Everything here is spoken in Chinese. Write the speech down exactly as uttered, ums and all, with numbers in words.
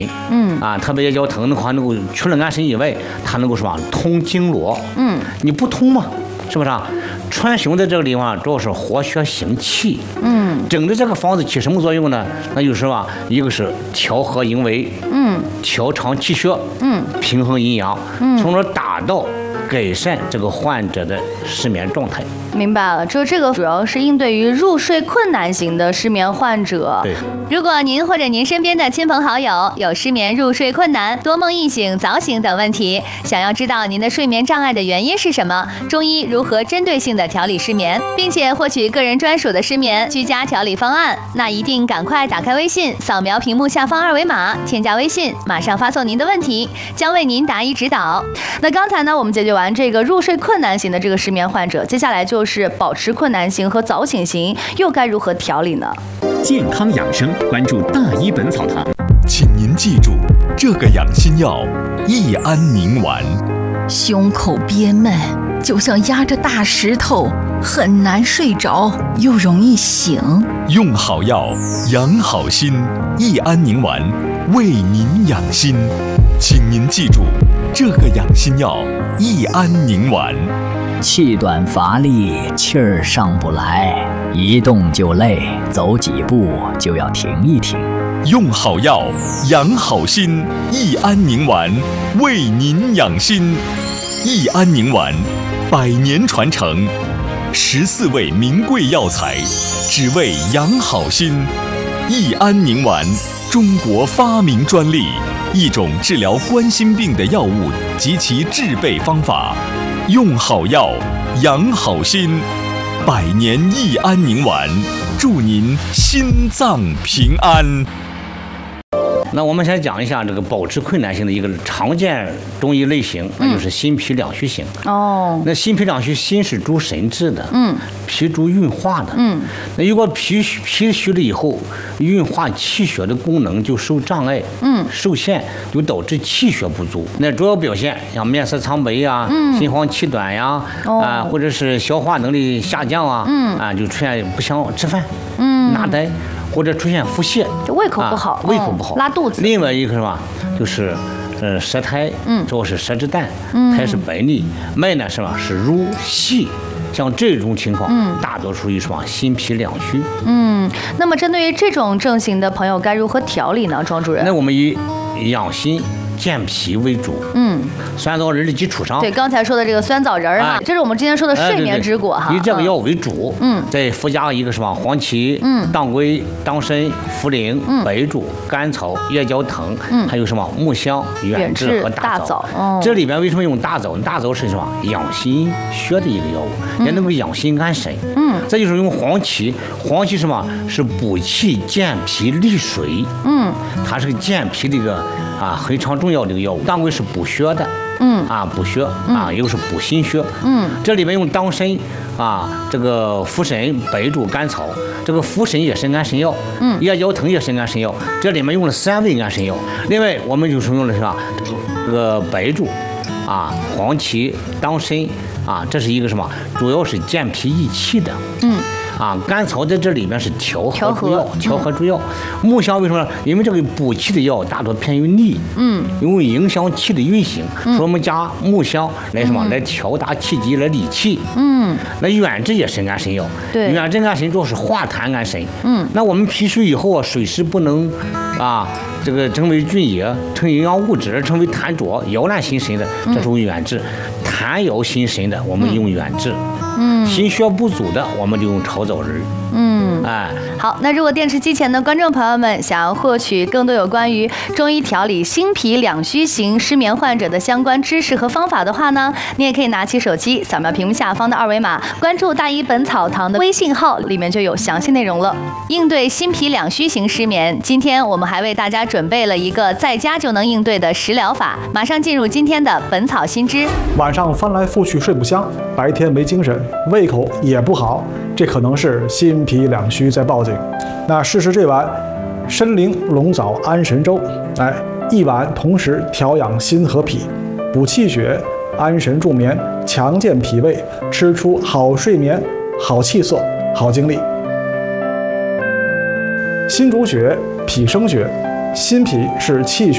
嗯啊，特别夜交藤的话，能够除了安神以外，它能够什么通经络。 嗯， 你不通嘛，是不是啊？川芎在这个地方主要是活血行气。 嗯， 整个这个方子起什么作用呢？那就是吧，一个是调和营卫， 嗯， 调畅气血， 嗯， 平衡阴阳， 嗯， 从而达到改善这个患者的失眠状态。 明白了，就这个主要是应对于入睡困难型的失眠患者。 对， 如果您或者您身边的亲朋好友有失眠、入睡困难、多梦易醒、早醒等问题，想要知道您的睡眠障碍的原因是什么，中医如何针对性的调理失眠，并且获取个人专属的失眠居家调理方案，那一定赶快打开微信，扫描屏幕下方二维码，添加微信，马上发送您的问题，将为您答疑指导。 那刚才呢，我们解决完这个入睡困难型的这个失眠患者，接下来就是保持困难型和早醒型，又该如何调理呢？ 健康养生，关注大医本草堂。 请您记住，这个养心药益安宁丸。 胸口憋闷，就像压着大石头，很难睡着，又容易醒。 用好药，养好心，益安宁丸为您养心。请您记住，这个养心药益安宁丸。 气短乏力，气儿上不来，一动就累，走几步就要停一停。 用好药，养好心，益安宁丸为您养心。益安宁丸，百年传承，十四味名贵药材，只为养好心。益安宁丸，中国发明专利，一种治疗冠心病的药物及其制备方法。用好药，养好心，百年益安宁丸，祝您心脏平安。 那我们先讲一下这个保持困难型的一个常见中医类型，那就是心脾两虚型。 哦， 那心脾两虚，心是主神志的， 嗯， 脾主运化的， 嗯。 那如果脾虚脾虚了以后，运化气血的功能就受障碍， 嗯， 受限，就导致气血不足。那主要表现像面色苍白呀， 嗯， 心慌气短呀， 哦， 啊，或者是消化能力下降啊， 嗯， 啊，就出现不想吃饭， 嗯， 纳呆。或者出现腹泻， 就胃口不好， 啊、胃口不好、 哦，拉肚子。 另外一个是吧，就是呃舌苔， 嗯， 主要是舌质淡， 嗯， 苔是白腻，脉呢是吧是如细，像这种情况， 嗯， 大多属于什么心脾两虚。 嗯，那么针对于这种症型的朋友，该如何调理呢？庄主任， 那我们以养心健脾为主， 嗯， 酸枣仁的基础上， 对刚才说的这个酸枣仁啊，这是我们之前说的睡眠之果哈， 哎、对对以这个药为主， 嗯， 再附加一个什么黄芪、 嗯， 当归、当参、茯苓、 嗯、 白术、甘草、夜交藤， 嗯， 还有什么木香、远志和大枣。 大枣哦、 这里边为什么用大枣？大枣是什么？养心血的一个药物， 嗯、 也能够养心安神。 嗯， 这就是用黄芪，黄芪什么？是补气健脾利水。 嗯， 它是个健脾的一个啊非常重要的一个药物。当归是补血的， 嗯啊补血啊，又是补心血， 嗯， 这里面用当参啊，这个茯神、白术、甘草，这个茯神也是安神药， 嗯， 夜交藤也是安神药，这里面用了三味安神药。另外我们就是用的是啥？这个白术啊、黄芪、当参啊，这是一个什么？主要是健脾益气的， 嗯。 啊，甘草在这里边是调和助药，调和助药。 嗯、 木香为什么？因为这个补气的药大多偏于逆， 嗯， 因为影响气的运行， 嗯、 所以我们加木香来什么？嗯、来调达气机，来理气。 嗯， 那远志也是安神药， 对， 远志安神主要是化痰安神。 嗯， 那我们脾虚以后啊，水湿不能啊，这个成为菌液，成营养物质，成为痰浊，摇乱心神的，这是用远志。痰摇心神的，我们用远志。 嗯， 心血不足的，我们就用炒枣仁。 嗯， 哎， 好，那如果电视机前的观众朋友们想要获取更多有关于中医调理心脾两虚型失眠患者的相关知识和方法的话呢，你也可以拿起手机扫描屏幕下方的二维码，关注大医本草堂的微信号，里面就有详细内容了。 应对心脾两虚型失眠，今天我们还为大家准备了一个在家就能应对的食疗法，马上进入今天的本草新知。 晚上翻来覆去睡不香，白天没精神，胃口也不好，这可能是心脾两虚在报警。那试试这碗参苓龙枣安神粥，哎，一碗同时调养心和脾，补气血，安神助眠，强健脾胃，吃出好睡眠、好气色、好精力。心主血，脾生血，心脾是气血